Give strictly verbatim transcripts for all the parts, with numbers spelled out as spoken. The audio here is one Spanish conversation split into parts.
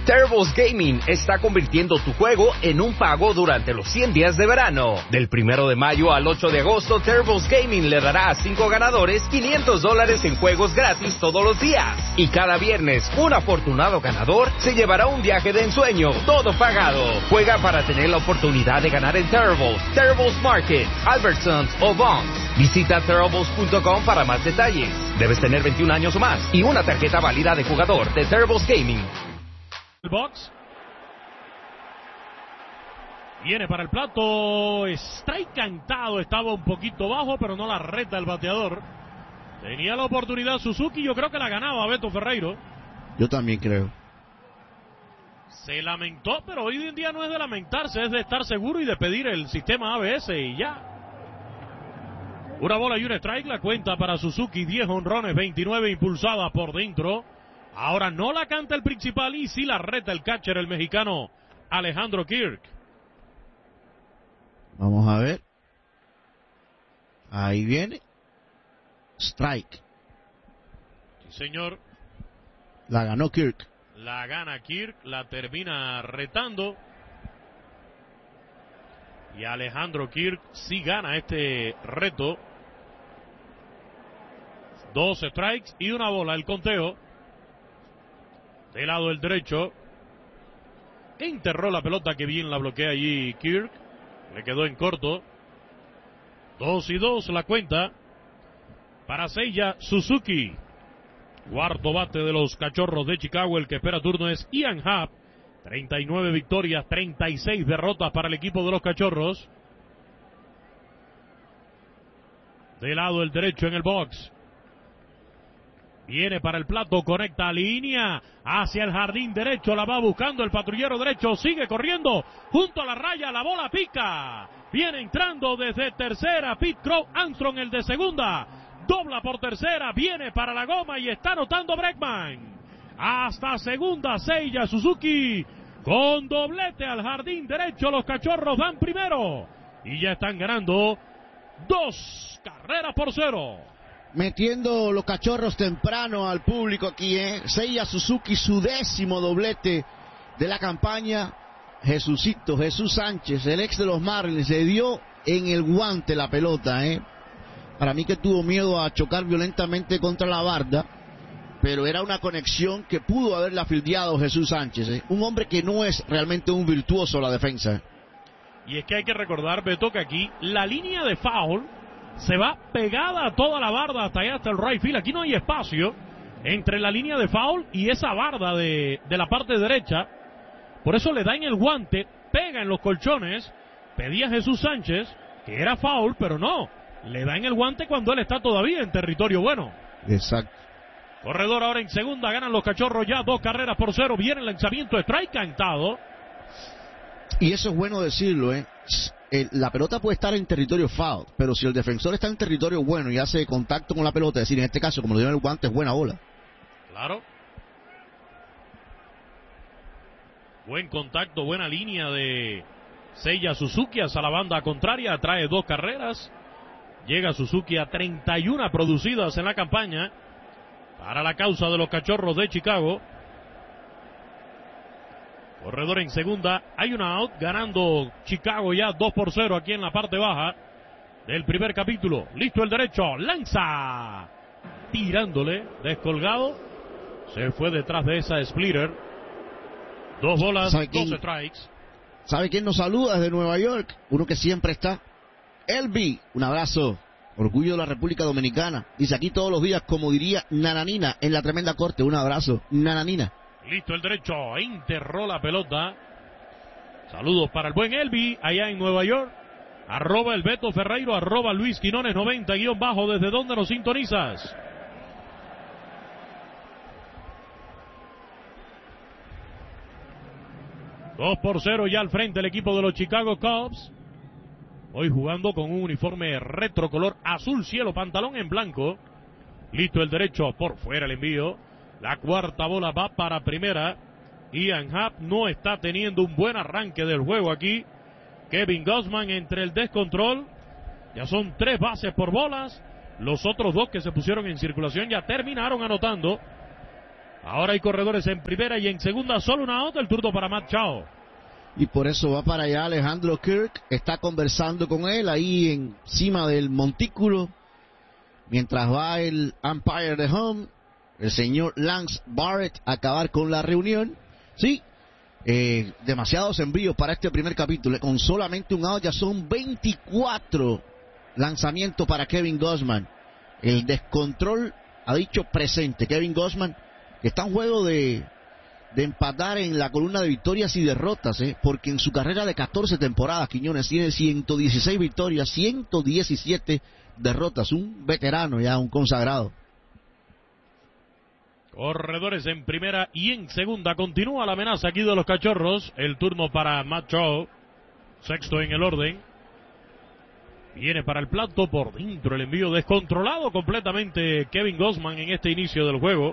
Terribles Gaming está convirtiendo tu juego en un pago durante los cien días de verano. Del primero de mayo al ocho de agosto, Terribles Gaming le dará a cinco ganadores quinientos dólares en juegos gratis todos los días. Y cada viernes, un afortunado ganador se llevará un viaje de ensueño, todo pagado. Juega para tener la oportunidad de ganar en Terribles, Terribles Market, Albertsons o Vons. Visita Terribles punto com para más detalles. Debes tener veintiún años o más y una tarjeta válida de jugador de Terribles Gaming. El box. Viene para el plato. Strike cantado. Estaba un poquito bajo, pero no la reta el bateador. Tenía la oportunidad Suzuki. Yo creo que la ganaba Beto Ferreiro. Yo también creo. Se lamentó, pero hoy en día no es de lamentarse, es de estar seguro y de pedir el sistema A B S y ya. Una bola y un strike. La cuenta para Suzuki. diez honrones, veintinueve impulsadas por dentro. Ahora no la canta el principal y sí la reta el catcher, el mexicano Alejandro Kirk. Vamos a ver. Ahí viene. Strike. Sí, señor. La ganó Kirk. La gana Kirk, la termina retando. Y Alejandro Kirk sí gana este reto. Dos strikes y una bola, el conteo. Del lado del derecho. Enterró la pelota, que bien la bloquea allí Kirk. Le quedó en corto. Dos y dos la cuenta. Para Seiya Suzuki. Cuarto bate de los Cachorros de Chicago. El que espera turno es Ian Happ. treinta y nueve victorias, treinta y seis derrotas para el equipo de los Cachorros. Del lado del derecho en el box. Viene para el plato, conecta línea hacia el jardín derecho, la va buscando el patrullero derecho, sigue corriendo junto a la raya, la bola pica. Viene entrando desde tercera Pete Crow Armstrong, el de segunda. Dobla por tercera, viene para la goma y está anotando Bregman. Hasta segunda, Seiya Suzuki. Con doblete al jardín derecho, los Cachorros van primero. Y ya están ganando dos carreras por cero. Metiendo los Cachorros temprano al público aquí, ¿eh? Seiya Suzuki, su décimo doblete de la campaña. Jesucito, Jesús Sánchez, el ex de los Marlins, se dio en el guante la pelota, ¿eh? Para mí que tuvo miedo a chocar violentamente contra la barda, pero era una conexión que pudo haberla fildeado Jesús Sánchez, ¿eh? Un hombre que no es realmente un virtuoso la defensa. Y es que hay que recordar, Beto, que aquí la línea de foul se va pegada a toda la barda hasta allá, hasta el right field. Aquí no hay espacio entre la línea de foul y esa barda de, de la parte derecha. Por eso le da en el guante, pega en los colchones. Pedía Jesús Sánchez que era foul, pero no. Le da en el guante cuando él está todavía en territorio bueno. Exacto. Corredor ahora en segunda, ganan los Cachorros ya dos carreras por cero. Viene el lanzamiento, strike cantado. Y eso es bueno decirlo, ¿eh? El, la pelota puede estar en territorio foul, pero si el defensor está en territorio bueno y hace contacto con la pelota, es decir, en este caso, como lo dio en el guante, es buena bola. Claro. Buen contacto, buena línea de Seiya Suzuki hacia la banda contraria, trae dos carreras. Llega Suzuki a treinta y una producidas en la campaña para la causa de los Cachorros de Chicago. Corredor en segunda, hay una out, ganando Chicago ya dos por cero aquí en la parte baja del primer capítulo. Listo el derecho, lanza, tirándole, descolgado, se fue detrás de esa splitter. Dos bolas, dos strikes. ¿Sabe quién nos saluda desde Nueva York? Uno que siempre está. Elvi, un abrazo, orgullo de la República Dominicana. Dice aquí todos los días, como diría Nananina en la tremenda corte. Un abrazo, Nananina. Listo el derecho, enterró la pelota. Saludos para el buen Elvi allá en Nueva York. Arroba el Beto Ferreiro, arroba Luis Quinones noventa guión bajo. ¿Desde dónde nos sintonizas? dos por cero ya al frente el equipo de los Chicago Cubs. Hoy jugando con un uniforme retro color azul cielo, pantalón en blanco. Listo el derecho, por fuera el envío. La cuarta bola va para primera. Ian Happ no está teniendo un buen arranque del juego aquí. Kevin Gausman entre el descontrol. Ya son tres bases por bolas. Los otros dos que se pusieron en circulación ya terminaron anotando. Ahora hay corredores en primera y en segunda, solo una out, el turno para Matt Shaw. Y por eso va para allá Alejandro Kirk, está conversando con él ahí encima del montículo, mientras va el umpire de home, el señor Lance Barrett, a acabar con la reunión. Sí, eh, demasiados envíos para este primer capítulo, con solamente un out ya son veinticuatro lanzamientos para Kevin Gausman. El descontrol ha dicho presente. Kevin Gausman, que está en juego de, de empatar en la columna de victorias y derrotas, ¿eh? Porque en su carrera de catorce temporadas, Quiñones tiene ciento dieciséis victorias, ciento diecisiete derrotas. Un veterano ya, un consagrado. Corredores en primera y en segunda. Continúa la amenaza aquí de los Cachorros. El turno para Matt Shaw, sexto en el orden. Viene para el plato por dentro el envío descontrolado completamente Kevin Gausman en este inicio del juego.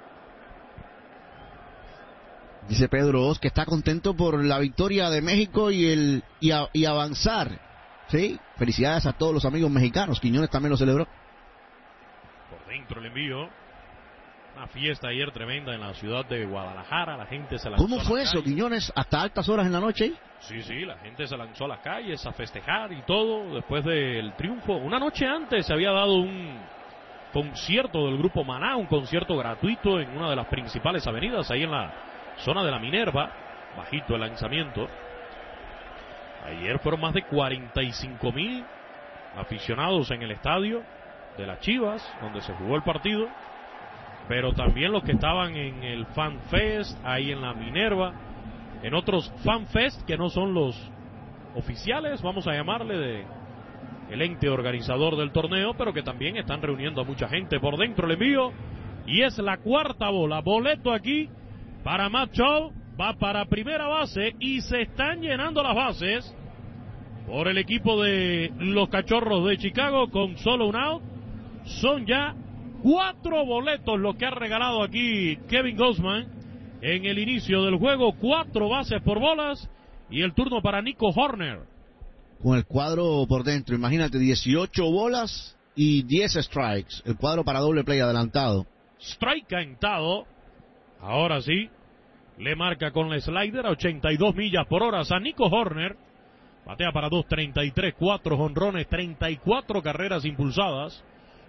Dice Pedro Oz que está contento por la victoria de México y el y, a, y avanzar. Sí, felicidades a todos los amigos mexicanos. Quiñones también lo celebró. Por dentro el envío. Una fiesta ayer tremenda en la ciudad de Guadalajara. La gente se lanzó. ¿Cómo fue eso, Quiñones? ¿Hasta altas horas en la noche? Sí, sí, la gente se lanzó a las calles a festejar y todo después del triunfo. Una noche antes se había dado un concierto del grupo Maná, un concierto gratuito en una de las principales avenidas, ahí en la zona de la Minerva. Bajito el lanzamiento. Ayer fueron más de cuarenta y cinco mil aficionados en el estadio de las Chivas, donde se jugó el partido. Pero también los que estaban en el Fan Fest, ahí en la Minerva, en otros Fan Fest que no son los oficiales, vamos a llamarle, de el ente organizador del torneo, pero que también están reuniendo a mucha gente. Por dentro el envío, y es la cuarta bola. Boleto aquí para Matt Shaw, va para primera base, y se están llenando las bases por el equipo de los Cachorros de Chicago con solo un out. Son ya cuatro boletos los que ha regalado aquí Kevin Gausman en el inicio del juego. Cuatro bases por bolas y el turno para Nico Hoerner. Con el cuadro por dentro, imagínate, dieciocho bolas y diez strikes. El cuadro para doble play adelantado. Strike cantado. Ahora sí, le marca con la slider a ochenta y dos millas por hora a Nico Hoerner. Batea para dos treinta y tres, cuatro jonrones, treinta y cuatro carreras impulsadas.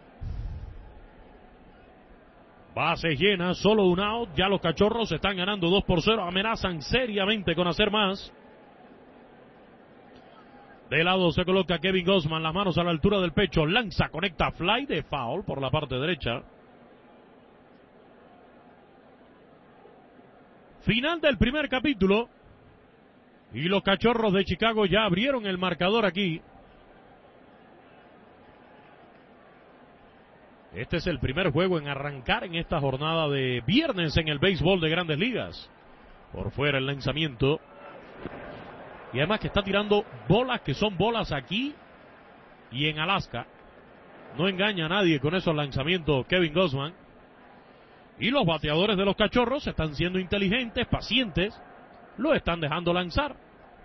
Bases llenas, solo un out. Ya los Cachorros están ganando dos por cero. Amenazan seriamente con hacer más. De lado se coloca Kevin Gausman, las manos a la altura del pecho. Lanza, conecta, fly de foul por la parte derecha. Final del primer capítulo. Y los Cachorros de Chicago ya abrieron el marcador aquí. Este es el primer juego en arrancar en esta jornada de viernes en el béisbol de Grandes Ligas. Por fuera el lanzamiento. Y además que está tirando bolas que son bolas aquí y en Alaska. No engaña a nadie con esos lanzamientos Kevin Gausman. Y los bateadores de los Cachorros están siendo inteligentes, pacientes. Lo están dejando lanzar.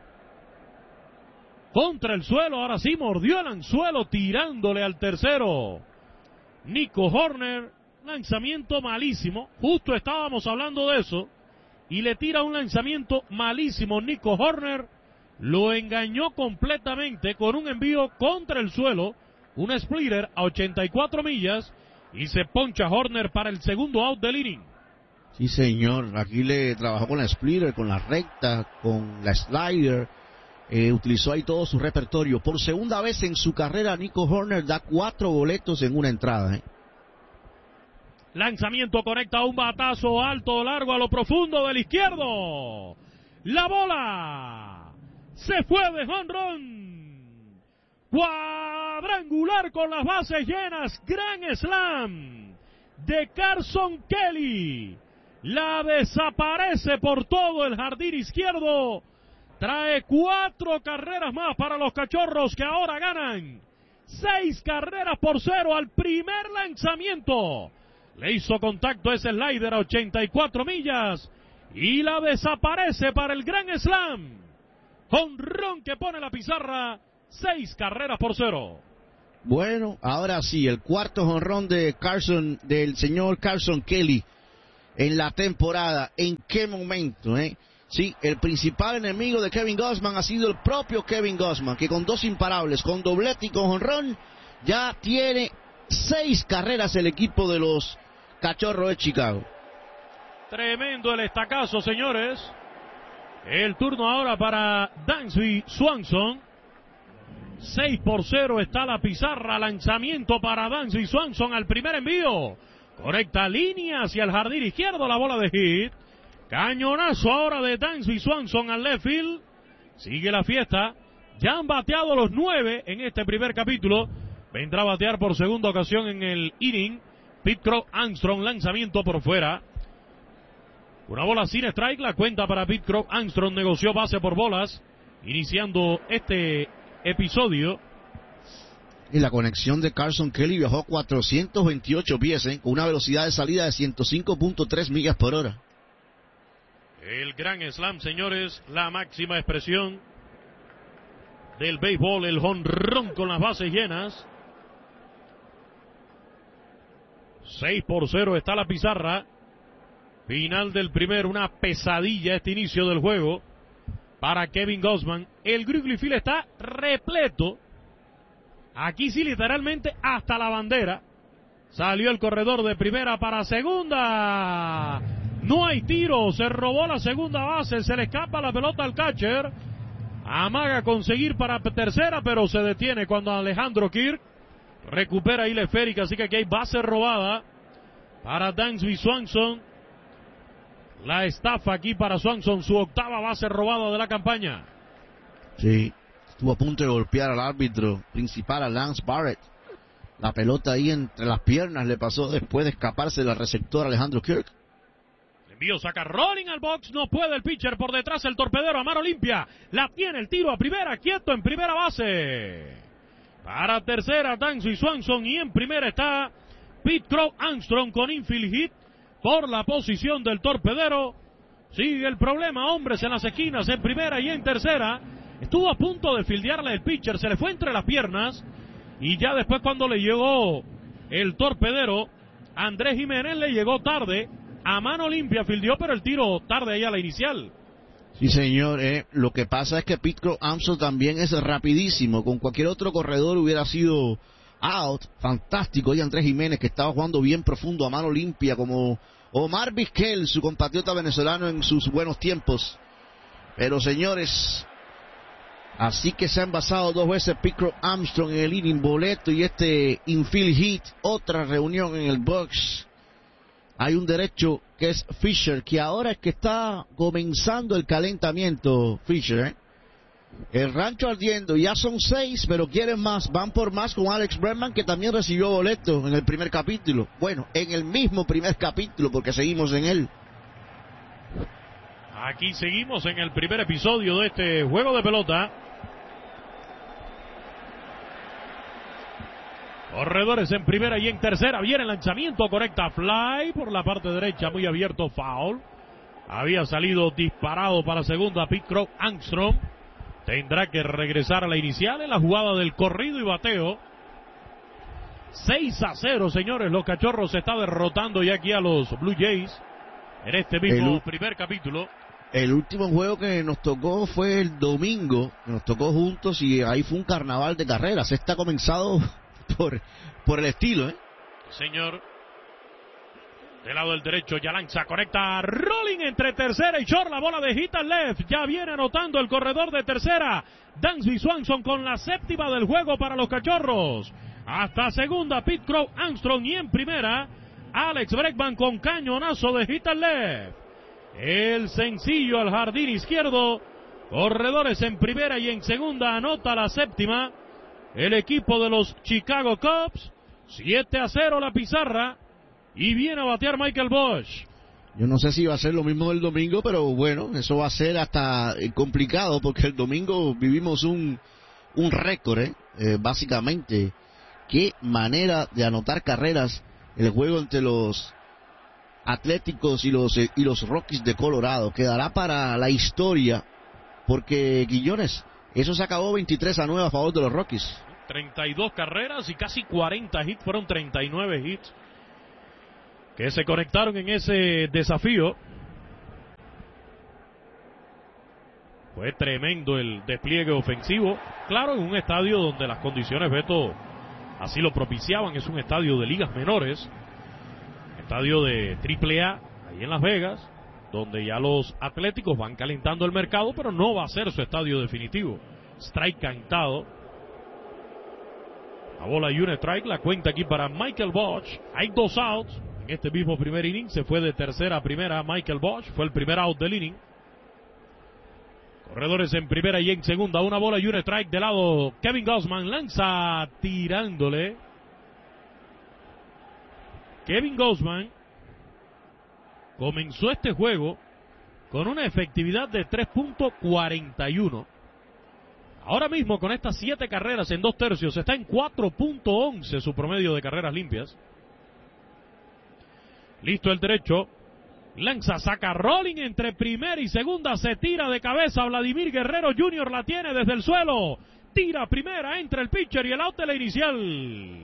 Contra el suelo, ahora sí mordió el anzuelo tirándole al tercero. Nico Hoerner, lanzamiento malísimo, justo estábamos hablando de eso, y le tira un lanzamiento malísimo Nico Hoerner, lo engañó completamente con un envío contra el suelo, un splitter a ochenta y cuatro millas, y se poncha Hoerner para el segundo out del inning. Sí, señor, aquí le trabajó con la splitter, con la recta, con la slider, eh, utilizó ahí todo su repertorio. Por segunda vez en su carrera, Nico Hoerner da cuatro boletos en una entrada. ¿eh? Lanzamiento, conecta un batazo alto, largo, a lo profundo del izquierdo. La bola se fue de jonrón. Cuadrangular con las bases llenas. Gran slam de Carson Kelly. La desaparece por todo el jardín izquierdo. Trae cuatro carreras más para los Cachorros, que ahora ganan seis carreras por cero al primer lanzamiento. Le hizo contacto ese slider a ochenta y cuatro millas y la desaparece para el gran slam. Jonrón que pone la pizarra, seis carreras por cero. Bueno, ahora sí, el cuarto jonrón de Carson, del señor Carson Kelly. en la temporada. ¿En qué momento, eh? Sí, el principal enemigo de Kevin Gausman ha sido el propio Kevin Gausman, que con dos imparables, con doblete y con jonrón, ya tiene seis carreras el equipo de los Cachorros de Chicago. Tremendo el estacazo, señores. El turno ahora para Dansby Swanson. seis por cero está la pizarra. Lanzamiento para Dansby Swanson al primer envío. Correcta línea hacia el jardín izquierdo, la bola de hit. Cañonazo ahora de Dansby Swanson al left field. Sigue la fiesta. Ya han bateado los nueve en este primer capítulo. Vendrá a batear por segunda ocasión en el inning Pete Crow Armstrong. Lanzamiento por fuera. Una bola sin strike. La cuenta para Pete Crow Armstrong. Negoció base por bolas, iniciando este episodio. Y la conexión de Carson Kelly viajó cuatrocientos veintiocho pies, ¿eh? Con una velocidad de salida de ciento cinco punto tres millas por hora. El Grand Slam, señores, la máxima expresión del béisbol, el jonrón con las bases llenas. seis por cero está la pizarra. Final del primero, una pesadilla este inicio del juego para Kevin Gausman. El Wrigley Field está repleto. Aquí sí, literalmente hasta la bandera. Salió el corredor de primera para segunda. No hay tiro, se robó la segunda base, se le escapa la pelota al catcher. Amaga conseguir para tercera, pero se detiene cuando Alejandro Kirk recupera ahí la esférica, así que aquí hay base robada para Dansby Swanson. La estafa aquí para Swanson, su octava base robada de la campaña. Sí, estuvo a punto de golpear al árbitro principal, a Lance Barrett. La pelota ahí entre las piernas le pasó después de escaparse del receptor Alejandro Kirk. Envío, saca rolling al box, no puede el pitcher, por detrás el torpedero a mano limpia, la tiene el tiro a primera, quieto en primera base. Para tercera, Dansby Swanson, y en primera está Pete Crow Armstrong con infield hit por la posición del torpedero. Sigue el problema, hombres en las esquinas, en primera y en tercera. Estuvo a punto de fildearle el pitcher, se le fue entre las piernas, y ya después cuando le llegó el torpedero, Andrés Jiménez le llegó tarde. A mano limpia fildeó, pero el tiro tarde ahí a la inicial. Sí, señor. Eh, lo que pasa es que Pete Crow Armstrong también es rapidísimo. Con cualquier otro corredor hubiera sido out. Fantástico. Y Andrés Jiménez, que estaba jugando bien profundo a mano limpia, como Omar Vizquel, su compatriota venezolano en sus buenos tiempos. Pero, señores, así que se han basado dos veces Pete Crow Armstrong en el inning, boleto y este infield hit. Otra reunión en el box. Hay un derecho que es Fisher, que ahora es que está comenzando el calentamiento, Fisher. ¿eh? El rancho ardiendo, ya son seis, pero quieren más, van por más con Alex Bregman, que también recibió boleto en el primer capítulo. Bueno, en el mismo primer capítulo, porque seguimos en él. Aquí seguimos en el primer episodio de este juego de pelota. Corredores en primera y en tercera. Viene el lanzamiento, correcta fly por la parte derecha, muy abierto, foul. Había salido disparado para segunda Pete Crow Armstrong. Tendrá que regresar a la inicial en la jugada del corrido y bateo. seis a cero, señores. Los Cachorros se está derrotando ya aquí a los Blue Jays en este mismo el, primer capítulo. El último juego que nos tocó fue el domingo. Nos tocó juntos y ahí fue un carnaval de carreras. Este ha comenzado por, por el estilo, ¿eh? Señor. Del lado del derecho ya lanza, conecta, rolling entre tercera y short, la bola de hit al left, ya viene anotando el corredor de tercera, Dansby Swanson con la séptima del juego para los Cachorros. Hasta segunda Pete Crow Armstrong y en primera Alex Bregman con cañonazo de hit al left. El sencillo al jardín izquierdo, corredores en primera y en segunda, anota la séptima el equipo de los Chicago Cubs. Siete a cero la pizarra. Y viene a batear Michael Busch. Yo no sé si va a ser lo mismo del domingo, pero bueno, eso va a ser hasta complicado porque el domingo vivimos un, un récord, ¿eh? Eh, básicamente. Qué manera de anotar carreras el juego entre los Atléticos y los, eh, y los Rockies de Colorado. Quedará para la historia porque, Guillones, eso se acabó veintitrés a nueve a favor de los Rockies. treinta y dos carreras y casi cuarenta hits, fueron treinta y nueve hits. que se conectaron en ese desafío. Fue tremendo el despliegue ofensivo. Claro, en un estadio donde las condiciones, Beto, así lo propiciaban. Es un estadio de ligas menores. Estadio de triple A, ahí en Las Vegas, donde ya los Atléticos van calentando el mercado, pero no va a ser su estadio definitivo. Strike cantado. La bola y un strike, la cuenta aquí para Michael Bosch. Hay dos outs en este mismo primer inning. Se fue de tercera a primera Michael Bosch. Fue el primer out del inning. Corredores en primera y en segunda. Una bola y un strike de lado. Kevin Gausman lanza tirándole. Kevin Gausman comenzó este juego con una efectividad de tres punto cuarenta y uno. Ahora mismo con estas siete carreras en dos tercios está en cuatro punto once su promedio de carreras limpias. Listo el derecho. Lanza, saca rolling entre primera y segunda, se tira de cabeza. Vladimir Guerrero junior la tiene desde el suelo. Tira primera, entra el pitcher y el out de la inicial.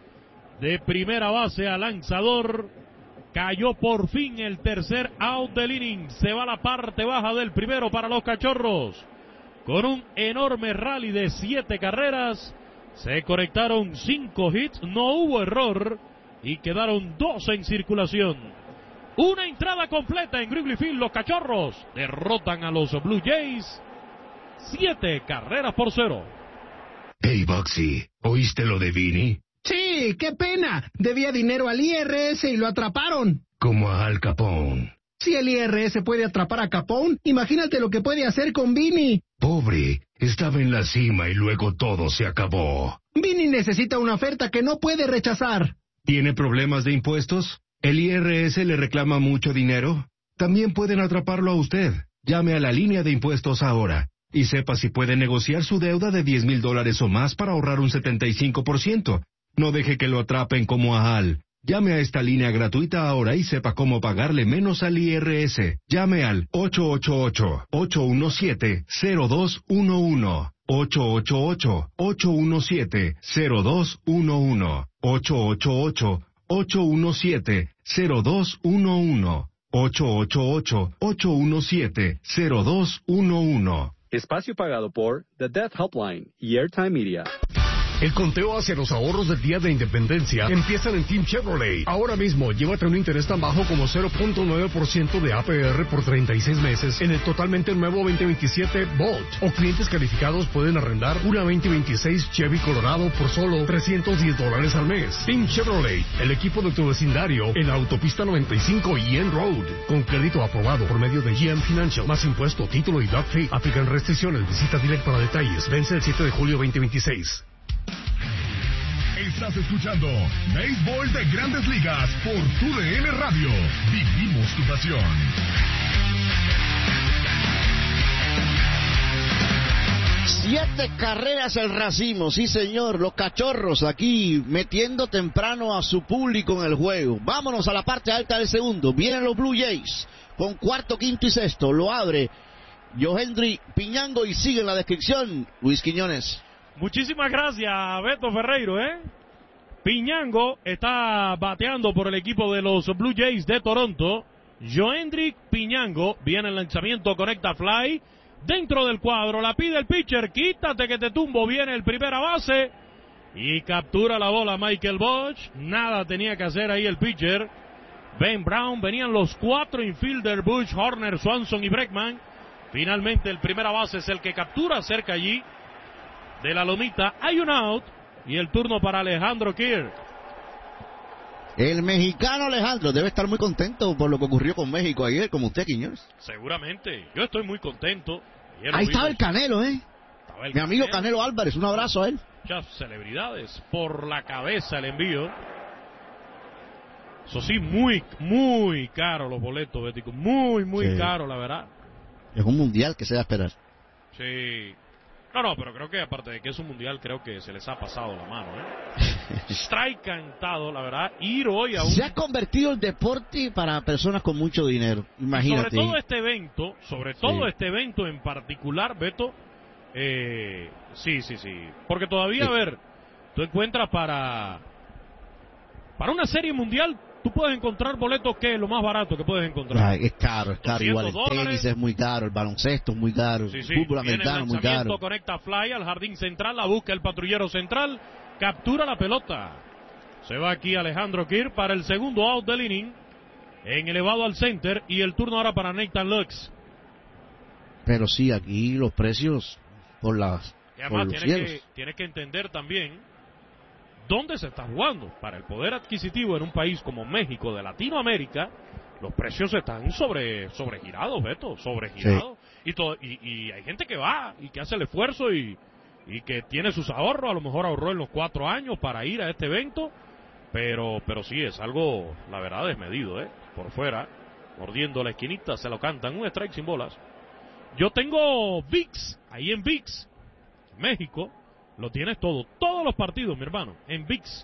De primera base al lanzador. Cayó por fin el tercer out del inning. Se va a la parte baja del primero para los Cachorros. Con un enorme rally de siete carreras. Se conectaron cinco hits, no hubo error. Y quedaron dos en circulación. Una entrada completa en Wrigley Field. Los Cachorros derrotan a los Blue Jays. Siete carreras por cero. Hey, Boxy, ¿oíste lo de Vinny? Sí, qué pena. Debía dinero al I R S y lo atraparon. Como a Al Capone. Si el I R S puede atrapar a Capone, imagínate lo que puede hacer con Vinny. Pobre, estaba en la cima y luego todo se acabó. Vinny necesita una oferta que no puede rechazar. ¿Tiene problemas de impuestos? ¿El I R S le reclama mucho dinero? También pueden atraparlo a usted. Llame a la línea de impuestos ahora y sepa si puede negociar su deuda de diez mil dólares o más para ahorrar un setenta y cinco por ciento. No deje que lo atrapen como a Al. Llame a esta línea gratuita ahora y sepa cómo pagarle menos al I R S. Llame al ocho ocho ocho, ocho uno siete, cero dos uno uno. ocho ocho ocho, ocho uno siete, cero dos uno uno. ocho ocho ocho, ocho uno siete, cero dos uno uno. ocho ocho ocho, ocho uno siete, cero dos uno uno. Espacio pagado por The Death Helpline y Airtime Media. El conteo hacia los ahorros del Día de Independencia empiezan en Team Chevrolet. Ahora mismo, llévate un interés tan bajo como cero punto nueve por ciento de A P R por treinta y seis meses en el totalmente nuevo veinte veintisiete Bolt. O clientes calificados pueden arrendar una veinte veintiséis Chevy Colorado por solo trescientos diez dólares al mes. Team Chevrolet, el equipo de tu vecindario en la autopista noventa y cinco y N Road. Con crédito aprobado por medio de G M Financial, más impuesto, título y doc fee. Aplican restricciones. Visita Direct para detalles. Vence el siete de julio veinte veintiséis. Estás escuchando Béisbol de Grandes Ligas por tu D N Radio. Vivimos tu pasión. Siete carreras el racimo, sí señor. Los Cachorros aquí metiendo temprano a su público en el juego. Vámonos a la parte alta del segundo. Vienen los Blue Jays con cuarto, quinto y sexto. Lo abre Yohendry Piñango y sigue en la descripción Luis Quiñones. Muchísimas gracias, Beto Ferreiro, ¿eh? Piñango está bateando por el equipo de los Blue Jays de Toronto. Yohendry Piñango viene el lanzamiento, conecta fly. Dentro del cuadro, la pide el pitcher. Quítate que te tumbo. Viene el primera base. Y captura la bola Michael Bosch. Nada tenía que hacer ahí el pitcher. Ben Brown, venían los cuatro infielder, Bush, Horner, Swanson y Bregman. Finalmente el primera base es el que captura cerca allí de la lomita. Hay un out y el turno para Alejandro Kirk. El mexicano Alejandro debe estar muy contento por lo que ocurrió con México ayer, como usted, Quiñones. Seguramente, yo estoy muy contento. Ayer Ahí estaba el Canelo, ¿eh? El Mi amigo Canelo. Canelo Álvarez, un abrazo a él. Muchas celebridades, por la cabeza el envío. Eso sí, muy, muy caro los boletos, Bético. Muy, muy Sí. caro, la verdad. Es un mundial que se va a esperar. Sí. No, no, pero creo que aparte de que es un mundial, creo que se les ha pasado la mano, ¿eh? Strike cantado, la verdad. Ir hoy a un... Se ha convertido el deporte para personas con mucho dinero. Imagínate. Sobre todo este evento, sobre todo Sí. este evento en particular, Beto, eh, sí, sí, sí. Porque todavía, Sí. a ver, tú encuentras para... Para una serie mundial, tú puedes encontrar boletos que es lo más barato que puedes encontrar. Ay, es caro, es caro. Igual el dólares. tenis es muy caro, el baloncesto es muy caro, Sí, el sí. fútbol Viene americano el es muy caro. conecta fly al jardín central, la busca el patrullero central, captura la pelota. Se va aquí Alejandro Kirk para el segundo out del inning, en elevado al center, y el turno ahora para Nathan Lux. Pero sí, aquí los precios por las Y además por los tienes cielos. que, tienes que entender también dónde se está jugando. Para el poder adquisitivo en un país como México, de Latinoamérica, los precios están sobre sobregirados, Beto, sobregirados. Sí. Y, todo, y, y hay gente que va y que hace el esfuerzo y, y que tiene sus ahorros, a lo mejor ahorró en los cuatro años para ir a este evento, pero, pero sí, es algo, la verdad, desmedido, ¿eh? Por fuera, mordiendo la esquinita, se lo cantan, un strike sin bolas. Yo tengo V I X, ahí en V I X, México, lo tienes todo, todos los partidos, mi hermano, en V I X.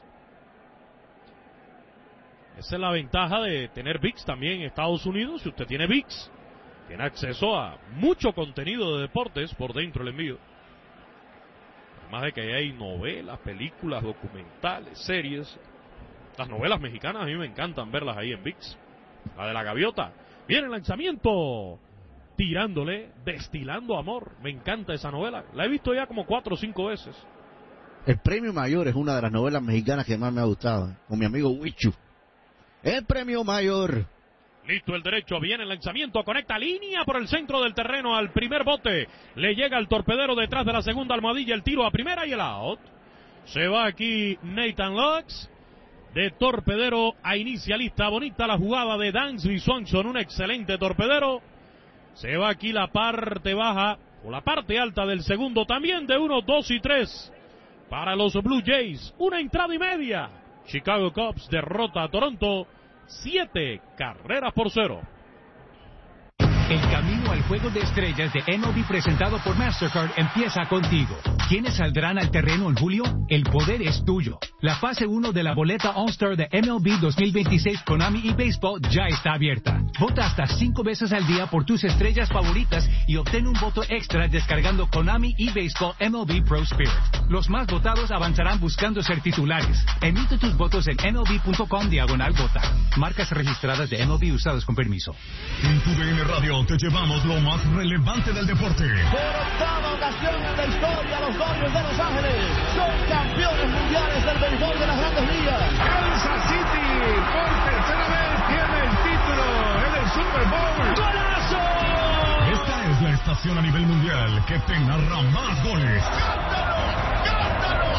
Esa es la ventaja de tener V I X también en Estados Unidos. Si usted tiene V I X, tiene acceso a mucho contenido de deportes por dentro del envío. Además de que ahí hay novelas, películas, documentales, series. Las novelas mexicanas a mí me encantan verlas ahí en V I X. La de la gaviota. Viene el lanzamiento. Tirándole, destilando amor. Me encanta esa novela. La he visto ya como cuatro o cinco veces. El Premio Mayor es una de las novelas mexicanas que más me ha gustado, con mi amigo Huichu. El Premio Mayor. Listo el derecho, viene el lanzamiento, conecta línea por el centro del terreno al primer bote. Le llega el torpedero detrás de la segunda almohadilla, el tiro a primera y el out. Se va aquí Nathan Lux. De torpedero a inicialista, bonita la jugada de Dansby Swanson, un excelente torpedero. Se va aquí la parte baja, o la parte alta del segundo, también de uno, dos y tres. Para los Blue Jays, una entrada y media. Chicago Cubs derrota a Toronto, siete carreras por cero. El camino al juego de estrellas de M L B presentado por Mastercard empieza contigo. ¿Quiénes saldrán al terreno en julio? El poder es tuyo. La fase uno de la boleta All-Star de M L B dos mil veintiséis Konami y Baseball ya está abierta. Vota hasta cinco veces al día por tus estrellas favoritas y obtén un voto extra descargando Konami y Baseball M L B Pro Spirit. Los más votados avanzarán buscando ser titulares. Emite tus votos en M L B punto com diagonal vota. Marcas registradas de M L B usadas con permiso. En tu D N Radio te llevamos lo más relevante del deporte. Por octava ocasión en la historia, los Dodgers de Los Ángeles son campeones mundiales del béisbol de las Grandes Ligas. Kansas City por tercera vez tiene el título en el Super Bowl. ¡Golazo! Esta es la estación a nivel mundial que te narra más goles. ¡Cántalo! ¡Cántalo!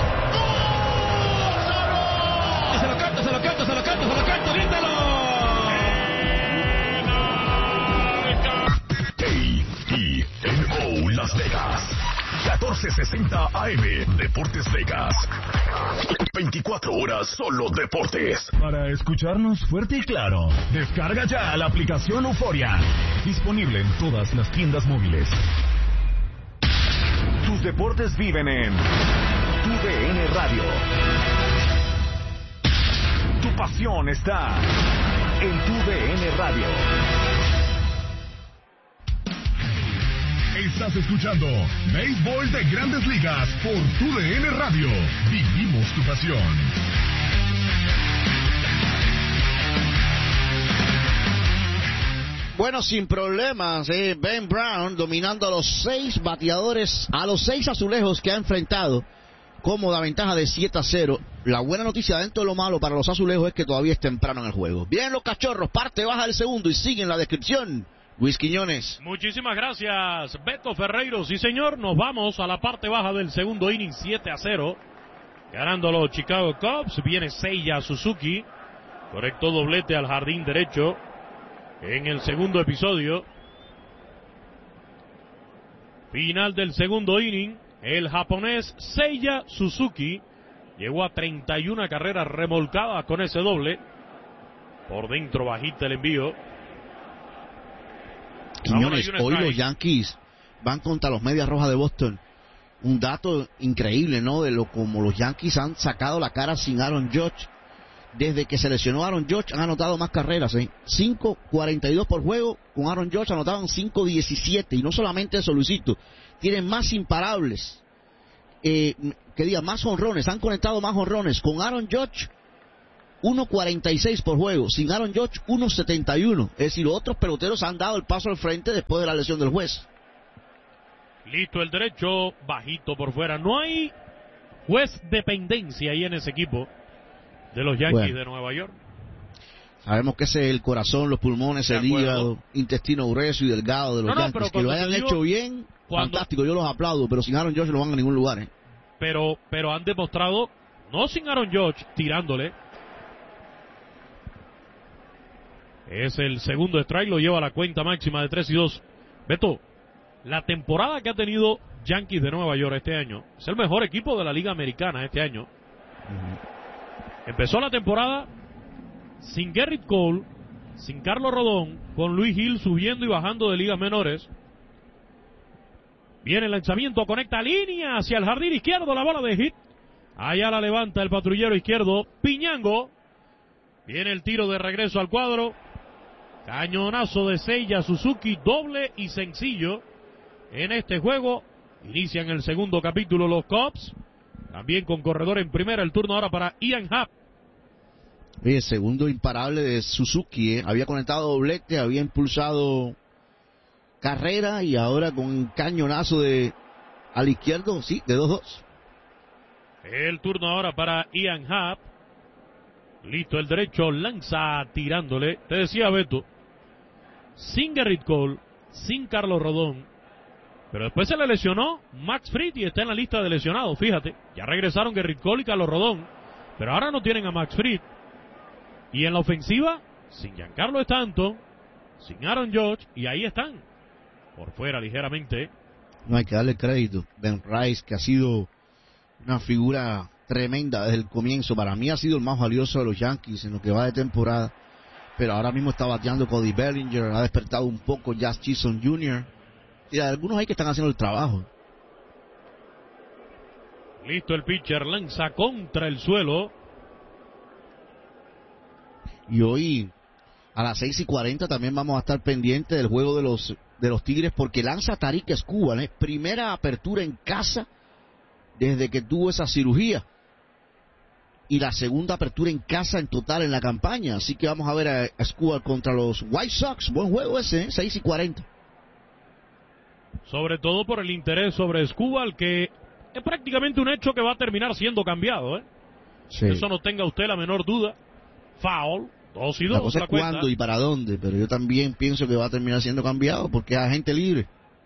¡Gózalo! Se lo canto, se lo canto, se lo canto, se lo canto, grítalo. A I N O Las Vegas. catorce sesenta A M Deportes Vegas. veinticuatro horas solo deportes. Para escucharnos fuerte y claro, descarga ya la aplicación Euforia. Disponible en todas las tiendas móviles. Tus deportes viven en tu D N Radio. Tu pasión está en tu D N Radio. Estás escuchando Béisbol de Grandes Ligas por tu D N Radio. Vivimos tu pasión. Bueno, sin problemas, eh, Ben Brown dominando a los seis bateadores, a los seis azulejos que ha enfrentado, cómoda ventaja de siete a cero. La buena noticia dentro de lo malo para los azulejos es que todavía es temprano en el juego. Bien los cachorros, parte baja del segundo y siguen la descripción. Luis Quiñones. Muchísimas gracias, Beto Ferreiro. Sí, señor, nos vamos a la parte baja del segundo inning, siete a cero. Ganando los Chicago Cubs, viene Seiya Suzuki. Correcto doblete al jardín derecho en el segundo episodio. Final del segundo inning, el japonés Seiya Suzuki llegó a treinta y una carreras remolcadas con ese doble. Por dentro bajita el envío. Quiñones, hoy los Yankees van contra los Medias Rojas de Boston. Un dato increíble, ¿no? De lo como los Yankees han sacado la cara sin Aaron Judge. Desde que se lesionó Aaron Judge han anotado más carreras, ¿eh? cinco cuarenta y dos por juego. Con Aaron Judge anotaban cinco diecisiete. Y no solamente eso, Luisito. Tienen más imparables. Eh, que diga, más jonrones. Han conectado más jonrones con Aaron Judge uno cuarenta y seis por juego. Sin Aaron Judge, uno setenta y uno. Es decir, otros peloteros han dado el paso al frente después de la lesión del juez. Listo el derecho, bajito por fuera. No hay juez dependencia ahí en ese equipo de los Yankees bueno, de Nueva York. Sabemos que ese es el corazón, los pulmones, el hígado, intestino grueso y delgado de los no, no, Yankees. Que lo hayan digo, hecho bien, cuando, fantástico, yo los aplaudo, pero sin Aaron Judge no van a ningún lugar. ¿eh? Pero, pero han demostrado, no sin Aaron Judge, tirándole. Es el segundo strike, lo lleva a la cuenta máxima de tres y dos. Beto, la temporada que ha tenido Yankees de Nueva York este año es el mejor equipo de la Liga Americana este año. Uh-huh. Empezó la temporada sin Gerrit Cole, sin Carlos Rodón, con Luis Gil subiendo y bajando de ligas menores. Viene el lanzamiento, conecta línea hacia el jardín izquierdo, la bola de hit. Allá la levanta el patrullero izquierdo, Piñango. Viene el tiro de regreso al cuadro. Cañonazo de Seiya Suzuki, doble y sencillo en este juego. Inician el segundo capítulo los Cubs. También con corredor en primera, el turno ahora para Ian Happ. El segundo imparable de Suzuki, ¿eh? Había conectado doblete, había impulsado carrera y ahora con un cañonazo de al izquierdo, sí, de dos dos. El turno ahora para Ian Happ. Listo el derecho, lanza tirándole. Te decía Beto, sin Gerrit Cole, sin Carlos Rodón, pero después se le lesionó Max Fried y está en la lista de lesionados, fíjate. Ya regresaron Gerrit Cole y Carlos Rodón, pero ahora no tienen a Max Fried. Y en la ofensiva, sin Giancarlo Stanton, sin Aaron Judge, y ahí están, por fuera ligeramente. No hay que darle crédito. Ben Rice, que ha sido una figura tremenda desde el comienzo. Para mí ha sido el más valioso de los Yankees en lo que va de temporada. Pero ahora mismo está bateando Cody Bellinger, ha despertado un poco Jazz Chisholm junior Y hay algunos ahí que están haciendo el trabajo. Listo el pitcher, lanza contra el suelo. Y hoy a las seis y cuarenta también vamos a estar pendientes del juego de los de los Tigres, porque lanza Tarik Skubal, ¿eh? Primera apertura en casa desde que tuvo esa cirugía. Y la segunda apertura en casa en total en la campaña. Así que vamos a ver a Skubal contra los White Sox. Buen juego ese, ¿eh? seis y cuarenta. Sobre todo por el interés sobre Skubal, que es prácticamente un hecho que va a terminar siendo cambiado, ¿eh? Sí. Eso no tenga usted la menor duda. Foul, dos y dos. La cosa es cuándo y para dónde, pero yo también pienso que va a terminar siendo cambiado porque es agente libre.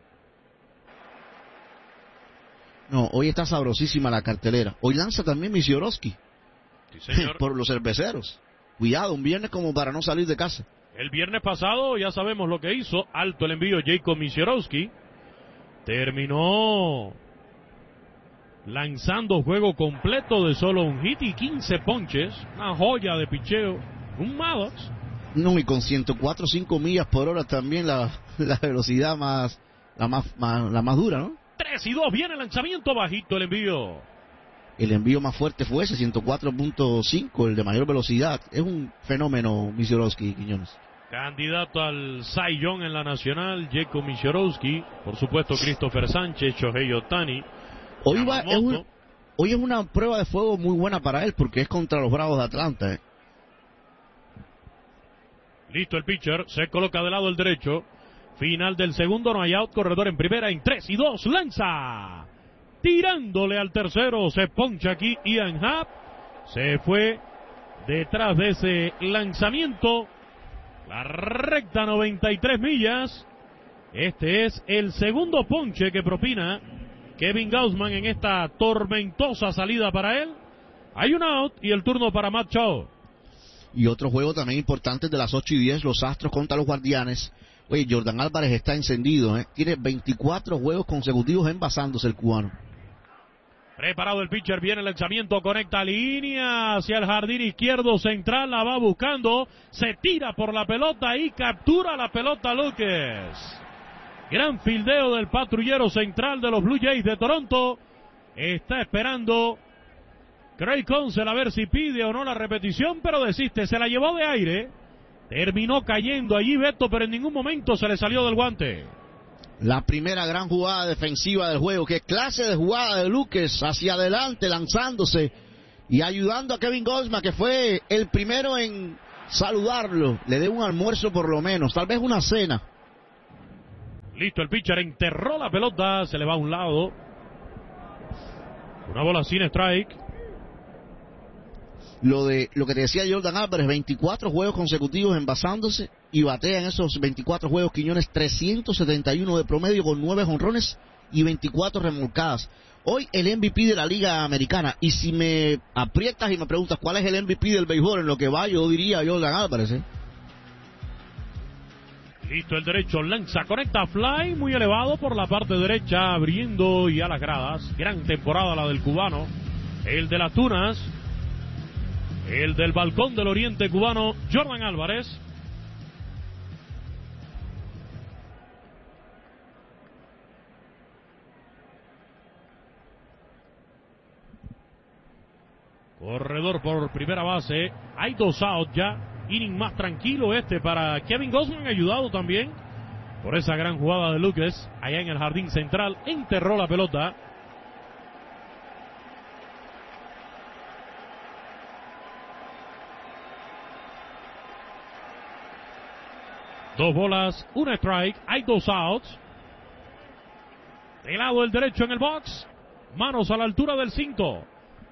No, hoy está sabrosísima la cartelera. Hoy lanza también Misiorowski. Sí, señor. Por los cerveceros. Cuidado, un viernes como para no salir de casa. El viernes pasado ya sabemos lo que hizo. Alto el envío Jacob Misiorowski. Terminó lanzando juego completo de solo un hit y quince ponches. Una joya de picheo. Un Maddox. No, y con ciento cuatro punto cinco millas por hora también la, la velocidad más la más, más la más dura, ¿no? tres y dos, viene el lanzamiento, bajito el envío. El envío más fuerte fue ese, ciento cuatro punto cinco, el de mayor velocidad. Es un fenómeno, Misiorowski, Quiñones. Candidato al Cy Young en la nacional, Jacob Misiorowski. Por supuesto, Christopher Sánchez, Shohei Ohtani. Hoy, va, es un, hoy es una prueba de fuego muy buena para él porque es contra los Bravos de Atlanta. ¿eh? Listo el pitcher, se coloca de lado el derecho. Final del segundo, no hay out, corredor en primera en tres y dos, lanza. Tirándole al tercero, se poncha aquí Ian Happ. Se fue detrás de ese lanzamiento. La recta noventa y tres millas. Este es el segundo ponche que propina Kevin Gausman en esta tormentosa salida para él. Hay un out y el turno para Matt Shaw. Y otro juego también importante de las ocho y diez, los Astros contra los Guardianes. Oye, Jordan Álvarez está encendido, ¿eh? Tiene veinticuatro juegos consecutivos envasándose el cubano. Preparado el pitcher, viene el lanzamiento, conecta línea hacia el jardín izquierdo central, la va buscando, se tira por la pelota y captura la pelota Lucas. Gran fildeo del patrullero central de los Blue Jays de Toronto. Está esperando Craig Counsell a ver si pide o no la repetición, pero desiste, se la llevó de aire. Terminó cayendo allí Beto, pero en ningún momento se le salió del guante. La primera gran jugada defensiva del juego. Qué clase de jugada de Lucas hacia adelante, lanzándose. y ayudando a Kevin Gausman, que fue el primero en saludarlo. Le dé un almuerzo por lo menos, tal vez una cena. Listo, el pitcher enterró la pelota, se le va a un lado. Una bola sin strike. Lo de lo que te decía Jordan Álvarez, veinticuatro juegos consecutivos envasándose y batea en esos veinticuatro juegos Quiñones trescientos setenta y uno de promedio con nueve jonrones y veinticuatro remolcadas. Hoy el M V P de la Liga Americana. Y si me aprietas y me preguntas cuál es el M V P del béisbol en lo que va, yo diría Jordan Álvarez, ¿eh? Listo, el derecho lanza, conecta fly muy elevado por la parte derecha, abriendo y a las gradas. Gran temporada la del cubano, el de las Tunas, el del balcón del oriente cubano, Jordan Álvarez. Corredor por primera base, hay dos outs ya. Inning más tranquilo este para Kevin Gausman, ayudado también por esa gran jugada de Lucas allá en el jardín central. Enterró la pelota. Dos bolas, un strike, hay dos outs. De lado el derecho en el box, manos a la altura del cinco.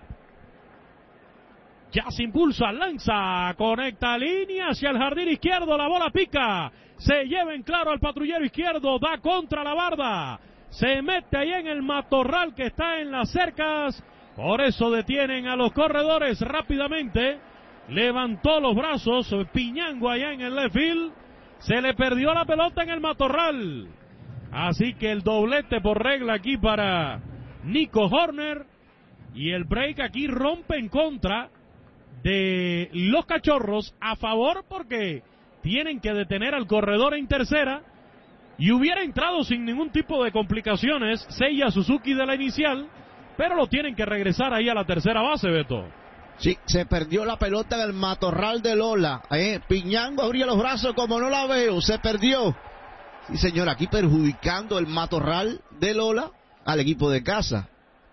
Ya se impulsa, lanza, conecta línea hacia el jardín izquierdo, la bola pica, se lleva en claro al patrullero izquierdo, da contra la barda, se mete ahí en el matorral que está en las cercas, por eso detienen a los corredores rápidamente, levantó los brazos, Piñango allá en el left field, se le perdió la pelota en el matorral, así que el doblete por regla aquí para Nico Hoerner, y el break aquí rompe en contra de los Cachorros, a favor porque tienen que detener al corredor en tercera, y hubiera entrado sin ningún tipo de complicaciones Seiya Suzuki de la inicial, pero lo tienen que regresar ahí a la tercera base, Beto. Sí, se perdió la pelota en el matorral de Lola, ¿eh? Piñango abría los brazos como no la veo, se perdió. Sí, señor, aquí perjudicando el matorral de Lola al equipo de casa.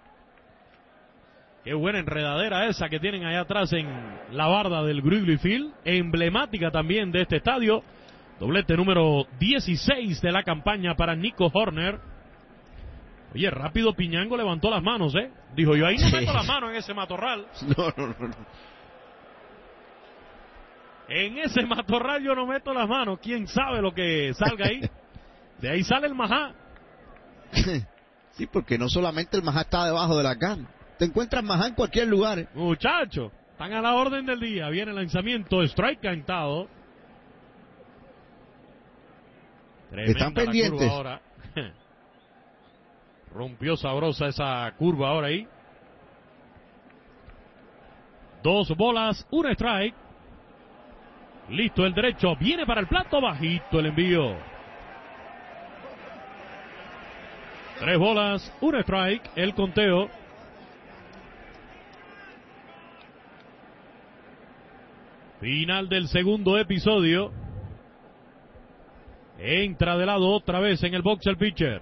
Qué buena enredadera esa que tienen allá atrás en la barda del Wrigley Field, emblemática también de este estadio. Doblete número dieciséis de la campaña para Nico Hoerner. Oye, rápido Piñango levantó las manos, ¿eh? Dijo, yo ahí no meto las manos en ese matorral. No, no, no, no. En ese matorral yo no meto las manos. ¿Quién sabe lo que salga ahí? De ahí sale el majá. Sí, porque no solamente el majá está debajo de la cama. Te encuentras majá en cualquier lugar, ¿eh? Muchachos, están a la orden del día. Viene el lanzamiento, strike cantado. Tremenda Están pendientes. Ahora. Rompió sabrosa esa curva ahora ahí. Dos bolas, un strike. Listo el derecho, viene para el plato, bajito el envío. Tres bolas, un strike, el conteo. Final del segundo episodio. Entra de lado otra vez en el box el pitcher.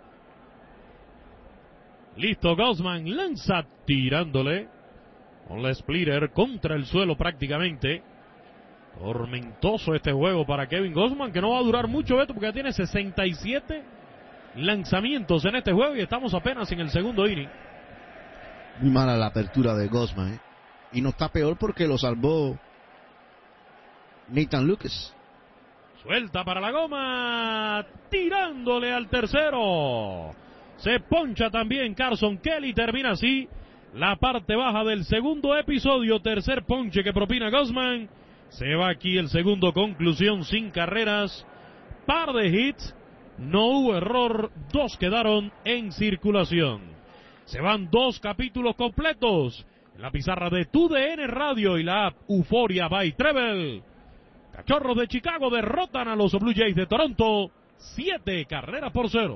Listo, Gausman lanza tirándole con la splitter contra el suelo prácticamente. Tormentoso este juego para Kevin Gausman, que no va a durar mucho, Beto, porque ya tiene sesenta y siete lanzamientos en este juego y estamos apenas en el segundo inning. Muy mala la apertura de Gausman, ¿eh? Y no está peor porque lo salvó Nathan Lucas. Suelta para la goma, tirándole al tercero. Se poncha también Carson Kelly, termina así la parte baja del segundo episodio, tercer ponche que propina Gausman. Se va aquí el segundo, conclusión sin carreras, par de hits, no hubo error, dos quedaron en circulación. Se van dos capítulos completos en la pizarra de T U D N Radio y la app Euforia by Treble. Cachorros de Chicago derrotan a los Blue Jays de Toronto, siete carreras por cero.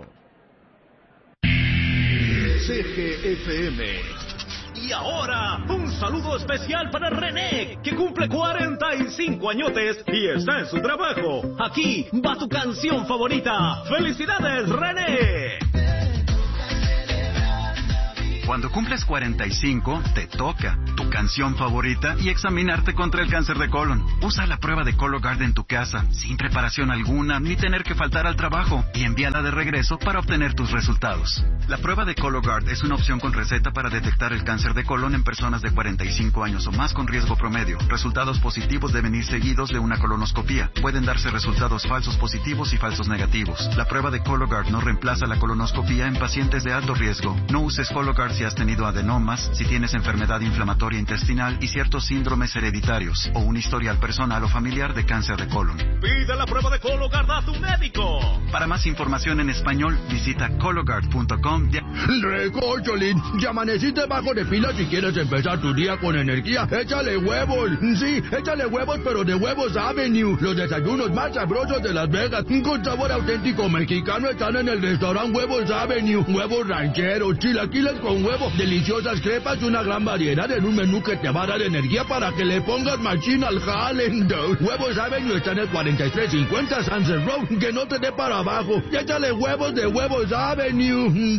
C G F M. Y ahora, un saludo especial para René, que cumple cuarenta y cinco añotes y está en su trabajo. Aquí va tu canción favorita. ¡Felicidades, René! Cuando cumples cuarenta y cinco, te toca tu canción favorita y examinarte contra el cáncer de colon. Usa la prueba de Cologuard en tu casa, sin preparación alguna, ni tener que faltar al trabajo, y envíala de regreso para obtener tus resultados. La prueba de Cologuard es una opción con receta para detectar el cáncer de colon en personas de cuarenta y cinco años o más con riesgo promedio. Resultados positivos deben ir seguidos de una colonoscopía. Pueden darse resultados falsos positivos y falsos negativos. La prueba de Cologuard no reemplaza la colonoscopía en pacientes de alto riesgo. No uses Cologuard si has tenido adenomas, si tienes enfermedad inflamatoria intestinal y ciertos síndromes hereditarios, o un historial personal o familiar de cáncer de colon. Pide la prueba de Cologuard a tu médico. Para más información en español, visita cologuard punto com. Recórcholín, ya amaneciste bajo de pila. Si quieres empezar tu día con energía, échale huevos. Sí, échale huevos, pero de Huevos Avenue. Los desayunos más sabrosos de Las Vegas, con sabor auténtico mexicano, están en el restaurante Huevos Avenue. Huevos rancheros, chilaquiles con huevo, deliciosas crepas y una gran variedad en un menú que te va a dar energía para que le pongas machín al jale. Huevos Avenue está en el cuarenta y tres cincuenta Sunset Road, que no te dé para abajo. Y échale huevos de Huevos Avenue.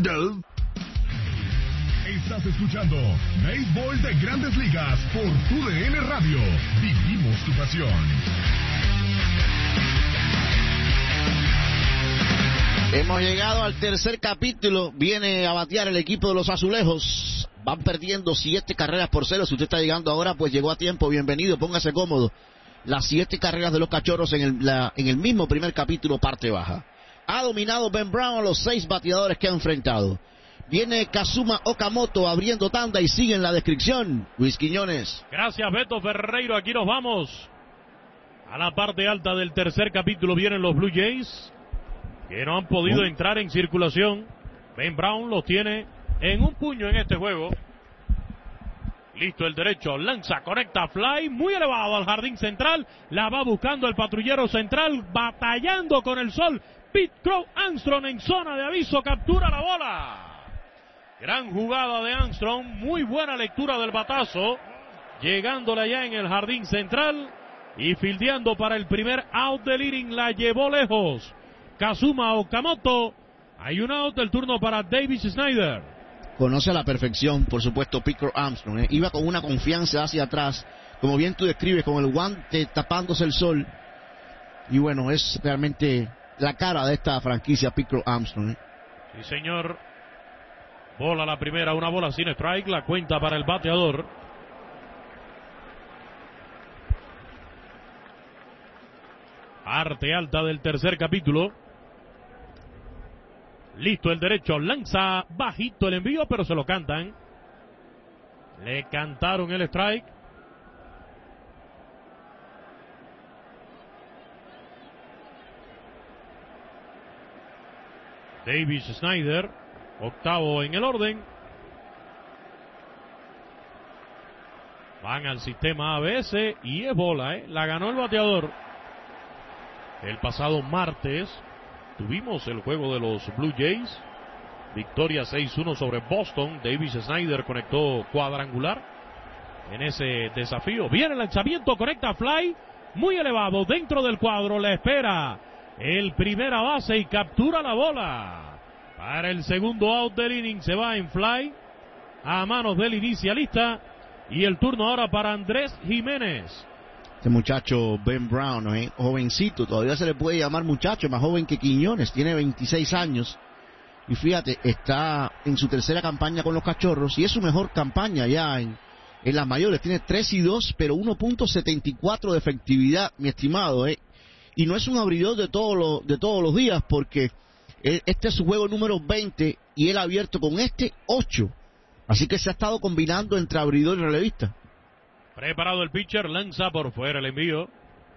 Estás escuchando Béisbol de Grandes Ligas por Tu D N Radio. Vivimos tu pasión. Hemos llegado al tercer capítulo. Viene a batear el equipo de los Azulejos. Van perdiendo siete carreras por cero. Si usted está llegando ahora, pues llegó a tiempo. Bienvenido, póngase cómodo. Las siete carreras de los Cachorros en el, la, en el mismo primer capítulo, parte baja. Ha dominado Ben Brown a los seis bateadores que ha enfrentado. Viene Kazuma Okamoto abriendo tanda y sigue en la descripción Luis Quiñones. Gracias, Beto Ferreiro. Aquí nos vamos a la parte alta del tercer capítulo. Vienen los Blue Jays, que no han podido ¿Oh? entrar en circulación. Ben Brown los tiene en un puño en este juego. Listo el derecho, lanza, conecta, fly, muy elevado al jardín central. La va buscando el patrullero central, batallando con el sol. Pete Crow Armstrong en zona de aviso, captura la bola. Gran jugada de Armstrong, muy buena lectura del batazo, llegándole allá en el jardín central y fildeando para el primer out del inning, la llevó lejos. Kazuma Okamoto, hay un out, el turno para Davis Snyder. Conoce a la perfección, por supuesto, Pete Armstrong, ¿eh? Iba con una confianza hacia atrás, como bien tú describes, con el guante tapándose el sol, y bueno, es realmente la cara de esta franquicia, Pete Armstrong, ¿eh? Sí, señor. Bola la primera, una bola sin strike, la cuenta para el bateador. Parte alta del tercer capítulo. Listo el derecho, lanza bajito el envío, pero se lo cantan. Le cantaron el strike. Davis Snyder, octavo en el orden. Van al sistema A B S y es bola, ¿eh? La ganó el bateador. El pasado martes tuvimos el juego de los Blue Jays. Victoria seis uno sobre Boston. Davis Snyder conectó cuadrangular en ese desafío. Viene el lanzamiento, conecta fly, muy elevado dentro del cuadro. Le espera el primera base y captura la bola. Para el segundo out del inning se va en fly a manos del inicialista. Y el turno ahora para Andrés Jiménez. Este muchacho Ben Brown, ¿eh? Jovencito, todavía se le puede llamar muchacho, más joven que Quiñones, tiene veintiséis años. Y fíjate, está en su tercera campaña con los Cachorros y es su mejor campaña ya en, en las mayores. Tiene tres y dos, pero uno punto setenta y cuatro de efectividad, mi estimado, ¿eh? Y no es un abridor de todos los, de todos los días, porque este es su juego número veinte y él ha abierto con este ocho. Así que se ha estado combinando entre abridor y relevista. Preparado el pitcher, lanza por fuera el envío.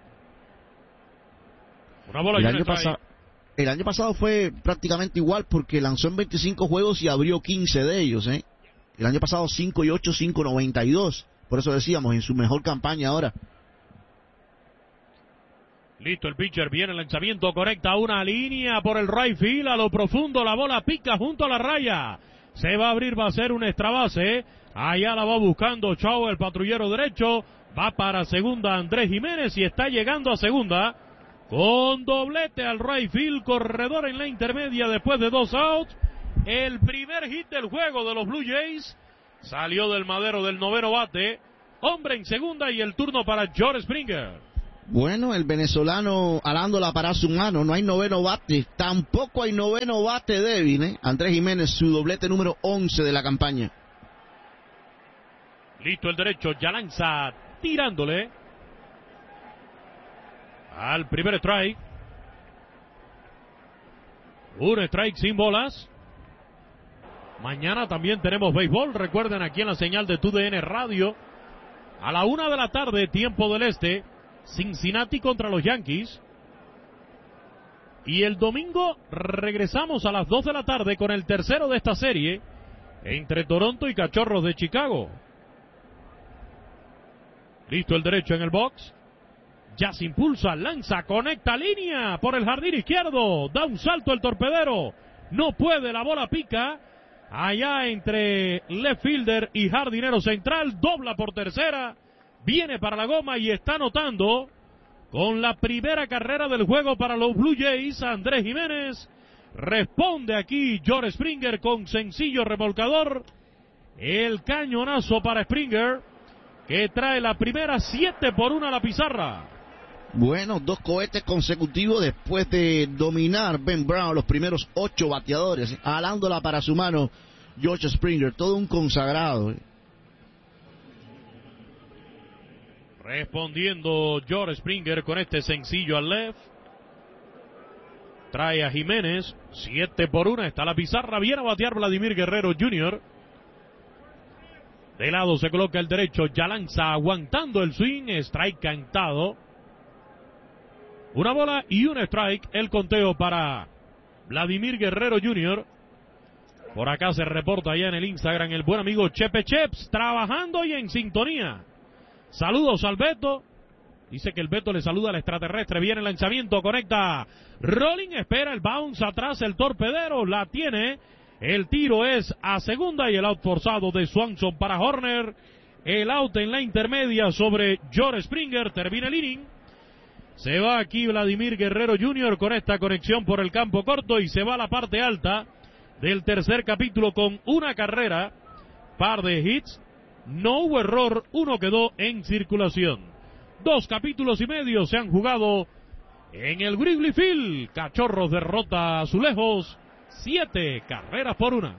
Una bola el y año, un pasa, el año pasado fue prácticamente igual porque lanzó en veinticinco juegos y abrió quince de ellos, ¿eh? El año pasado cinco y ocho, cinco noventa y dos. Por eso decíamos, en su mejor campaña ahora. Listo el pitcher, viene el lanzamiento, conecta una línea por el right field, a lo profundo, la bola pica junto a la raya. Se va a abrir, va a ser un extra base. Allá la va buscando Chao, el patrullero derecho. Va para segunda Andrés Jiménez y está llegando a segunda. Con doblete al right field, corredor en la intermedia después de dos outs. El primer hit del juego de los Blue Jays salió del madero del noveno bate. Hombre en segunda y el turno para George Springer. Bueno, el venezolano alándola para su mano. No hay noveno bate. Tampoco hay noveno bate débil, ¿eh? Andrés Jiménez, su doblete número once de la campaña. Listo el derecho, ya lanza tirándole al primer strike. Un strike sin bolas. Mañana también tenemos béisbol. Recuerden, aquí en la señal de T U D N Radio, a la una de la tarde, tiempo del este, Cincinnati contra los Yankees. Y el domingo regresamos a las dos de la tarde con el tercero de esta serie entre Toronto y Cachorros de Chicago. Listo el derecho en el box. Ya se impulsa, lanza, conecta línea por el jardín izquierdo. Da un salto el torpedero. No puede, la bola pica. Allá entre left fielder y jardinero central. Dobla por tercera. Viene para la goma y está anotando con la primera carrera del juego para los Blue Jays, Andrés Jiménez. Responde aquí George Springer con sencillo remolcador. El cañonazo para Springer, que trae la primera, siete por una a la pizarra. Bueno, dos cohetes consecutivos después de dominar Ben Brown los primeros ocho bateadores, alándola para su mano George Springer, todo un consagrado. Respondiendo George Springer con este sencillo al left. Trae a Jiménez, siete por una, está la pizarra, viene a batear Vladimir Guerrero junior De lado se coloca el derecho, ya lanza aguantando el swing, strike cantado. Una bola y un strike, el conteo para Vladimir Guerrero junior Por acá se reporta allá en el Instagram el buen amigo Chepe Cheps, trabajando y en sintonía. Saludos al Beto. Dice que el Beto le saluda al extraterrestre. Viene el lanzamiento, conecta. Rolling, espera el bounce atrás, el torpedero la tiene. El tiro es a segunda y el out forzado de Swanson para Horner. El out en la intermedia sobre George Springer. Termina el inning. Se va aquí Vladimir Guerrero junior con esta conexión por el campo corto y se va a la parte alta del tercer capítulo con una carrera, par de hits. No hubo error, uno quedó en circulación. Dos capítulos y medio se han jugado en el Wrigley Field. Cachorros derrota a Azulejos, siete carreras por una.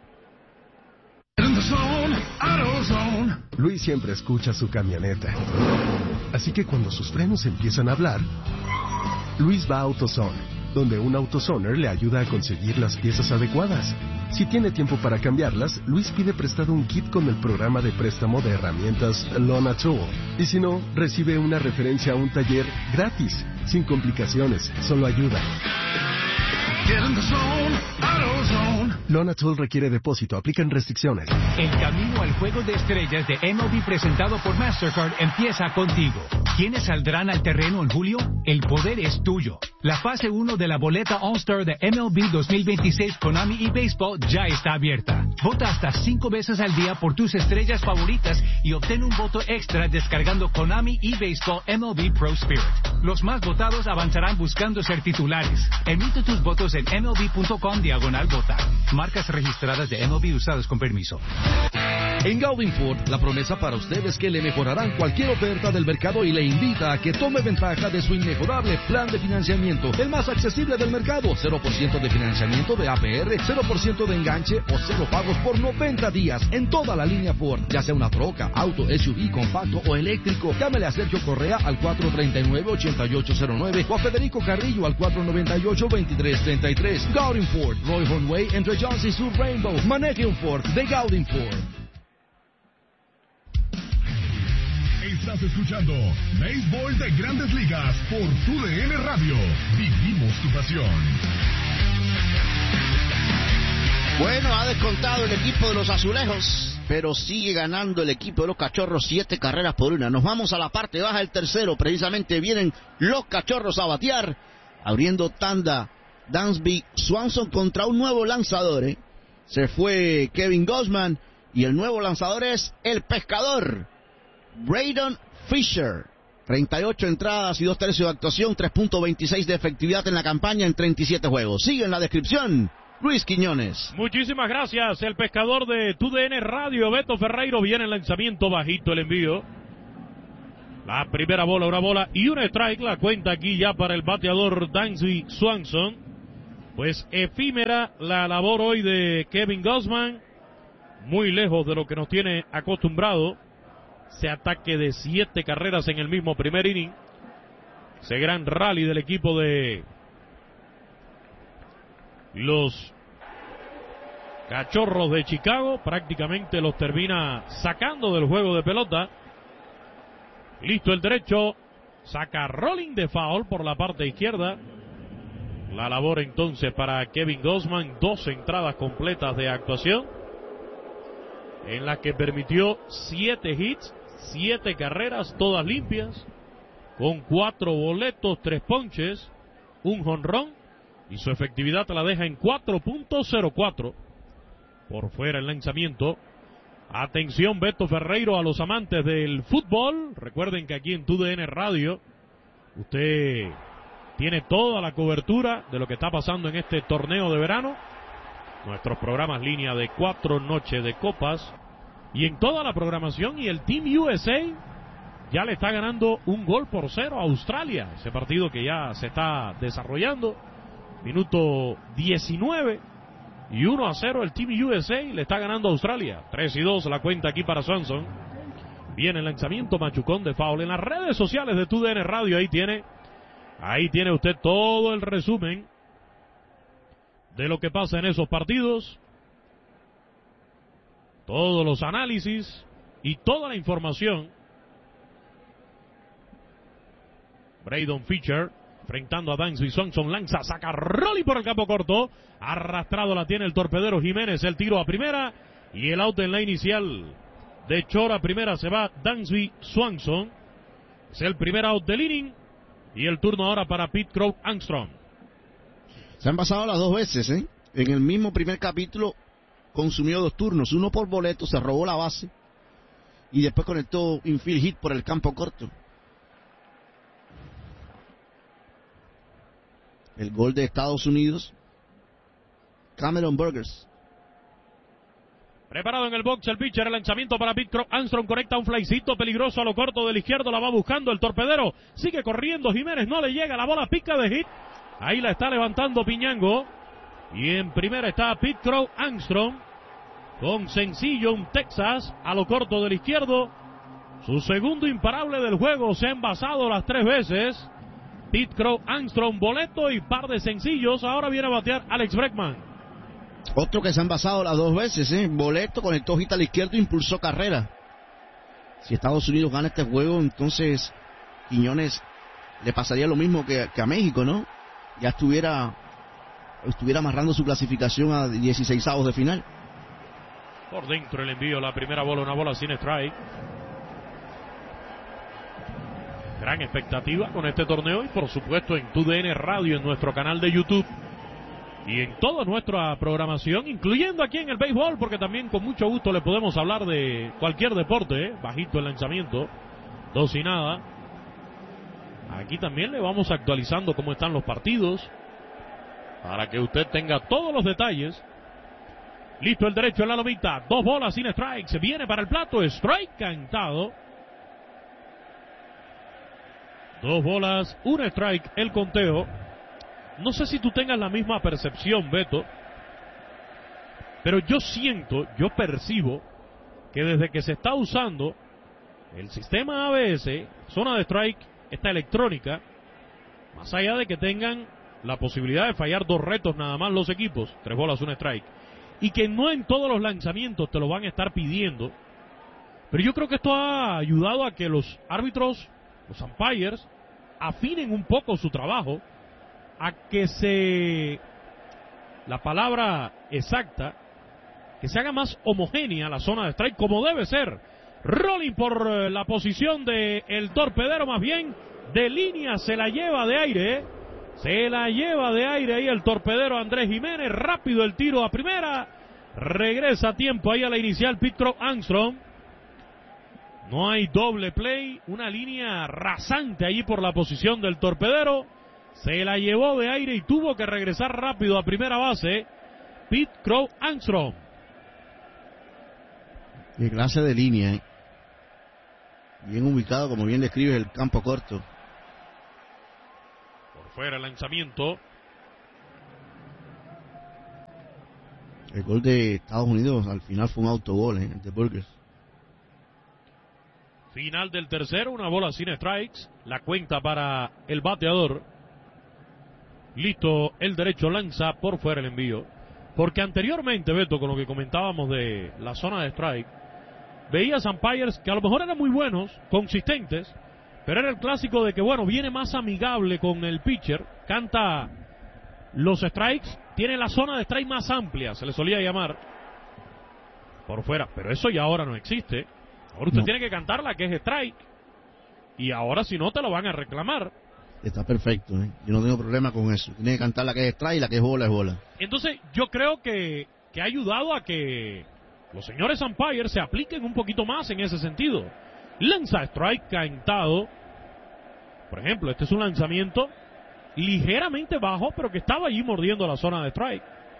Luis siempre escucha su camioneta. Así que cuando sus frenos empiezan a hablar, Luis va a AutoZone, donde un AutoZoner le ayuda a conseguir las piezas adecuadas. Si tiene tiempo para cambiarlas, Luis pide prestado un kit con el programa de préstamo de herramientas Lona Tool. Y si no, recibe una referencia a un taller gratis, sin complicaciones, solo ayuda. Lona Tool requiere depósito, aplican restricciones. El camino al juego de estrellas de M L B presentado por Mastercard empieza contigo. ¿Quiénes saldrán al terreno en julio? El poder es tuyo. La fase uno de la boleta All-Star de M L B dos mil veintiséis Konami eBaseball ya está abierta. Vota hasta cinco veces al día por tus estrellas favoritas y obtén un voto extra descargando Konami eBaseball M L B Pro Spirit. Los más votados avanzarán buscando ser titulares. Emite tus votos en M L B punto com diagonal votar. Marcas registradas de M L B usadas con permiso. En Gaudin Ford, la promesa para usted es que le mejorarán cualquier oferta del mercado y le invita a que tome ventaja de su inmejorable plan de financiamiento, el más accesible del mercado. cero por ciento de financiamiento de A P R, cero por ciento de enganche o cero pagos por noventa días en toda la línea Ford, ya sea una troca, auto, S U V, compacto o eléctrico. Llámele a Sergio Correa al cuatro tres nueve, ocho ocho cero nueve o a Federico Carrillo al cuatro nueve ocho, dos tres tres tres. Gaudin Ford, Roy Hornway entre Jones y Sur Rainbow. Maneje un Ford de Gaudin Ford. Estás escuchando Béisbol de Grandes Ligas por T U D N Radio. Vivimos tu pasión. Bueno, ha descontado el equipo de los Azulejos, pero sigue ganando el equipo de los Cachorros siete carreras por una. Nos vamos a la parte baja del tercero. Precisamente vienen los Cachorros a batear, abriendo tanda Dansby Swanson contra un nuevo lanzador. ¿eh? Se fue Kevin Gausman y el nuevo lanzador es el pescador Braden Fisher. treinta y ocho entradas y dos tercios de actuación, tres punto veintiséis de efectividad en la campaña en treinta y siete juegos. Sigue en la descripción Luis Quiñones. Muchísimas gracias, el pescador de T D N Radio, Beto Ferreiro. Viene el lanzamiento bajito, el envío. La primera bola, una bola y un strike. La cuenta aquí ya para el bateador Dansby Swanson. Pues efímera la labor hoy de Kevin Gausman. Muy lejos de lo que nos tiene acostumbrado. Ese ataque de siete carreras en el mismo primer inning. Ese gran rally del equipo de los Cachorros de Chicago. Prácticamente los termina sacando del juego de pelota. Listo el derecho. Saca rolling de foul por la parte izquierda. La labor entonces para Kevin Gausman. Dos entradas completas de actuación, en las que permitió siete hits, siete carreras, todas limpias, con cuatro boletos, tres ponches, un jonrón, y su efectividad la deja en cuatro punto cero cuatro. Por fuera el lanzamiento. Atención, Beto Ferreiro, a los amantes del fútbol. Recuerden que aquí en T D N Radio usted tiene toda la cobertura de lo que está pasando en este torneo de verano. Nuestros programas línea de cuatro noches de copas y en toda la programación. Y el Team U S A ya le está ganando un gol por cero a Australia. Ese partido que ya se está desarrollando. Minuto diecinueve. Y uno a cero el Team U S A le está ganando a Australia. tres y dos la cuenta aquí para Swanson. Viene el lanzamiento machucón de foul. En las redes sociales de T D N Radio ahí tiene, ahí tiene usted todo el resumen de lo que pasa en esos partidos. Todos los análisis y toda la información. Braden Fischer enfrentando a Dansby Swanson, lanza, saca rolling por el campo corto, arrastrado la tiene el torpedero Jiménez, el tiro a primera y el out en la inicial de Chora. Primera se va Dansby Swanson, es el primer out del inning y el turno ahora para Pete Crow Armstrong. Se han pasado las dos veces, ¿eh? En el mismo primer capítulo consumió dos turnos, uno por boleto, se robó la base y después conectó infield hit por el campo corto. El gol de Estados Unidos, Cameron Burgers. Preparado en el box el pitcher, el lanzamiento para Pete Crow Armstrong, conecta un flycito peligroso a lo corto del izquierdo, la va buscando el torpedero, sigue corriendo Jiménez, no le llega, la bola pica de hit, ahí la está levantando Piñango, y en primera está Pete Crow Armstrong, con sencillo un Texas a lo corto del izquierdo, su segundo imparable del juego, se ha envasado las tres veces. Pete Crow Armstrong, boleto y par de sencillos. Ahora viene a batear Alex Bregman. Otro que se ha envasado las dos veces, ¿eh? Boleto, conectó hit al izquierdo, impulsó carrera. Si Estados Unidos gana este juego, entonces Quiñones le pasaría lo mismo que, que a México, ¿no? Ya estuviera estuviera amarrando su clasificación a dieciseisavos de final. Por dentro el envío, la primera bola, una bola sin strike. Gran expectativa con este torneo y por supuesto en T D N Radio, en nuestro canal de YouTube y en toda nuestra programación, incluyendo aquí en el béisbol, porque también con mucho gusto le podemos hablar de cualquier deporte, ¿eh? Bajito el lanzamiento, dos y nada. Aquí también le vamos actualizando cómo están los partidos para que usted tenga todos los detalles. Listo el derecho en la lomita, dos bolas sin strike, se viene para el plato, strike cantado. Dos bolas, un strike, el conteo. No sé si tú tengas la misma percepción, Beto, pero yo siento, yo percibo que desde que se está usando el sistema A B S, zona de strike, esta electrónica, más allá de que tengan la posibilidad de fallar dos retos nada más los equipos, tres bolas, un strike, y que no en todos los lanzamientos te lo van a estar pidiendo, pero yo creo que esto ha ayudado a que los árbitros, los umpires, afinen un poco su trabajo, a que se, la palabra exacta, que se haga más homogénea la zona de strike como debe ser. Rolling por la posición de el torpedero, más bien de línea, se la lleva de aire, se la lleva de aire ahí el torpedero Andrés Jiménez, rápido el tiro a primera, regresa a tiempo ahí a la inicial Pete Crow Armstrong. No hay doble play, una línea rasante allí por la posición del torpedero. Se la llevó de aire y tuvo que regresar rápido a primera base. Pete Crow Armstrong. Qué clase de línea, ¿eh? Bien ubicado, como bien describe el campo corto. Por fuera el lanzamiento. El gol de Estados Unidos al final fue un autogol, ¿eh? De Burgers. Final del tercero, una bola sin strikes. La cuenta para el bateador. Listo, el derecho lanza por fuera el envío. Porque anteriormente, Beto, con lo que comentábamos de la zona de strike, veías umpires que a lo mejor eran muy buenos, consistentes, pero era el clásico de que, bueno, viene más amigable con el pitcher, canta los strikes, tiene la zona de strike más amplia, se le solía llamar, por fuera, pero eso ya ahora no existe. Ahora usted no. tiene que cantar la que es strike, y ahora si no te lo van a reclamar. Está perfecto, ¿eh? Yo no tengo problema con eso. Tiene que cantar la que es strike y la que es bola es bola. Entonces yo creo que, que ha ayudado a que los señores umpires se apliquen un poquito más en ese sentido. Lanza strike cantado. Por ejemplo, este es un lanzamiento ligeramente bajo, pero que estaba allí mordiendo la zona de strike.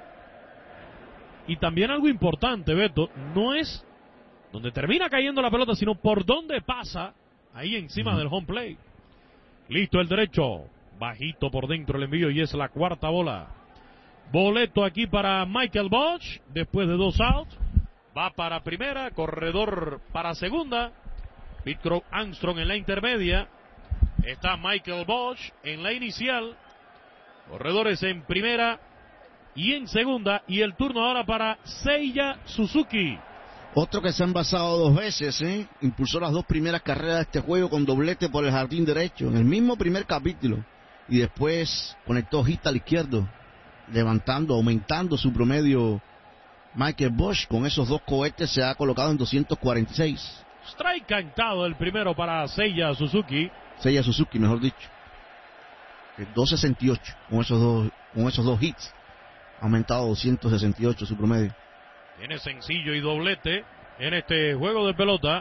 Y también algo importante, Beto, no es donde termina cayendo la pelota, sino por donde pasa ahí encima mm. del home plate. Listo el derecho, bajito por dentro el envío y es la cuarta bola. Boleto aquí para Michael Bosch, después de dos outs. Va para primera, corredor para segunda. Pete Crow Armstrong en la intermedia. Está Michael Bosch en la inicial. Corredores en primera y en segunda. Y el turno ahora para Seiya Suzuki. Otro que se ha envasado dos veces, ¿eh? Impulsó las dos primeras carreras de este juego con doblete por el jardín derecho, en el mismo primer capítulo. Y después conectó hit al izquierdo, levantando, aumentando su promedio. Michael Bosch con esos dos cohetes se ha colocado en doscientos cuarenta y seis. Strike cantado el primero para Seiya Suzuki. Seiya Suzuki, mejor dicho. doscientos sesenta y ocho con esos dos, con esos dos hits. Ha aumentado a doscientos sesenta y ocho su promedio. Tiene sencillo y doblete en este juego de pelota.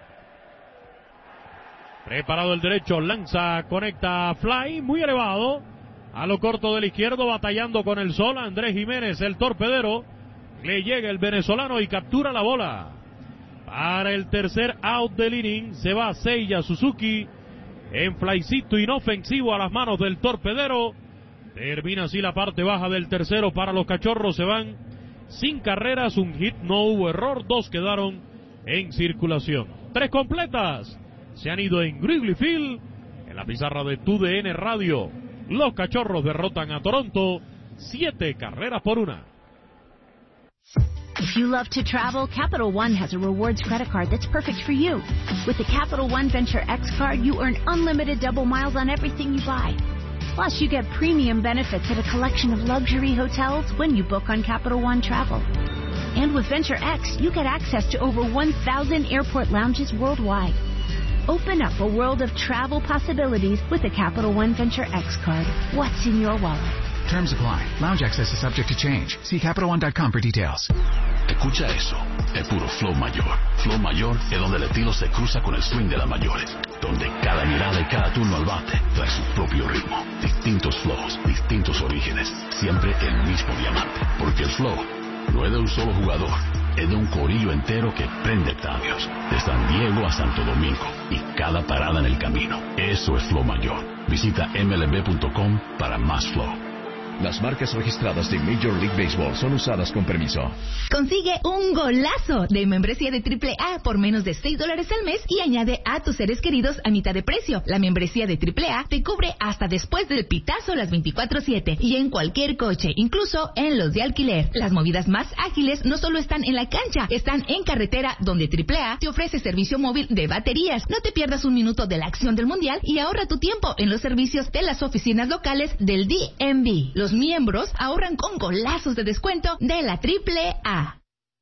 Preparado el derecho, lanza, conecta, fly, muy elevado. A lo corto del izquierdo, batallando con el sol, Andrés Jiménez, el torpedero. Le llega el venezolano y captura la bola. Para el tercer out del inning, se va Seiya Suzuki. En flycito inofensivo a las manos del torpedero. Termina así la parte baja del tercero para los Cachorros. Se van sin carreras, un hit, no hubo error, dos quedaron en circulación. Tres completas se han ido en Wrigley Field. En la pizarra de Tu D N Radio, los Cachorros derrotan a Toronto siete carreras por una. If you love to travel, Capital One has a rewards credit card that's perfect for you. With the Capital One Venture X card, you earn unlimited double miles on everything you buy. Plus, you get premium benefits at a collection of luxury hotels when you book on Capital One Travel. And with Venture X, you get access to over one thousand airport lounges worldwide. Open up a world of travel possibilities with the Capital One Venture X card. What's in your wallet? Terms apply. Lounge access is subject to change. See Capital One dot com for details. Escucha eso. Es puro flow mayor. Flow mayor es donde el estilo se cruza con el swing de las mayores. Donde cada mirada y cada turno al bate trae su propio ritmo. Distintos flows, distintos orígenes. Siempre el mismo diamante. Porque el flow no es de un solo jugador. Es de un corillo entero que prende estadios. De San Diego a Santo Domingo. Y cada parada en el camino. Eso es flow mayor. Visita M L B punto com para más flow. Las marcas registradas de Major League Baseball son usadas con permiso. Consigue un golazo de membresía de triple A por menos de seis dólares al mes y añade a tus seres queridos a mitad de precio. La membresía de triple A te cubre hasta después del pitazo las veinticuatro siete y en cualquier coche, incluso en los de alquiler. Las movidas más ágiles no solo están en la cancha, están en carretera, donde triple A te ofrece servicio móvil de baterías. No te pierdas un minuto de la acción del mundial y ahorra tu tiempo en los servicios de las oficinas locales del D M V. Los miembros ahorran con golazos de descuento de la triple A.